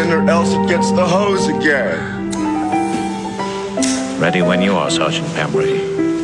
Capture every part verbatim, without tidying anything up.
in or else it gets the hose again. Ready when you are, Sergeant Pembry.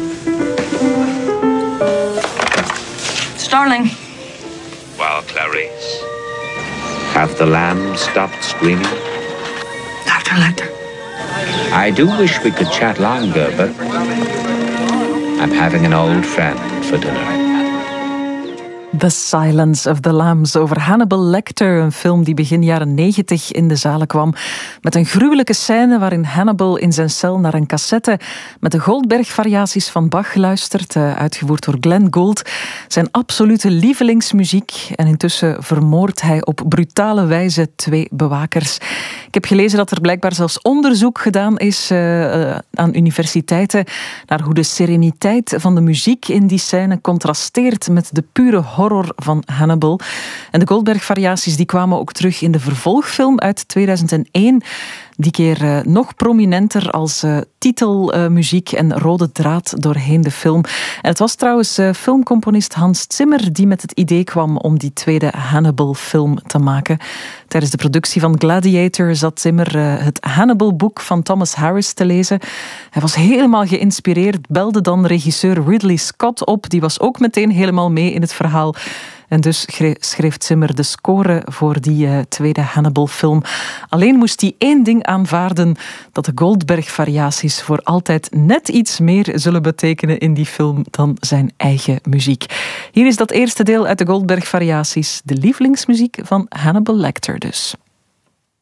Starling. Well, Clarice, have the lambs stopped screaming? Doctor Lecter. I do wish we could chat longer, but I'm having an old friend for dinner. The Silence of the Lambs over Hannibal Lecter, een film die begin jaren negentig in de zalen kwam met een gruwelijke scène waarin Hannibal in zijn cel naar een cassette met de Goldberg-variaties van Bach luistert, uitgevoerd door Glenn Gould, zijn absolute lievelingsmuziek, en intussen vermoordt hij op brutale wijze twee bewakers. Ik heb gelezen dat er blijkbaar zelfs onderzoek gedaan is uh, aan universiteiten naar hoe de sereniteit van de muziek in die scène contrasteert met de pure horror van Hannibal. En de Goldberg-variaties die kwamen ook terug in de vervolgfilm uit tweeduizend één. Die keer uh, nog prominenter als uh, titelmuziek uh, en rode draad doorheen de film. En het was trouwens uh, filmcomponist Hans Zimmer die met het idee kwam om die tweede Hannibal-film te maken. Tijdens de productie van Gladiator zat Zimmer uh, het Hannibal-boek van Thomas Harris te lezen. Hij was helemaal geïnspireerd, belde dan regisseur Ridley Scott op. Die was ook meteen helemaal mee in het verhaal. En dus schreef Zimmer de score voor die uh, tweede Hannibal-film. Alleen moest hij één ding aanvaarden: dat de Goldberg-variaties voor altijd net iets meer zullen betekenen in die film dan zijn eigen muziek. Hier is dat eerste deel uit de Goldberg-variaties, de lievelingsmuziek van Hannibal Lecter dus.